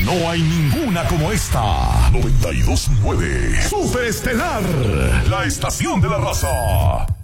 No hay ninguna como esta. 92.9 Superestelar, la estación de la raza.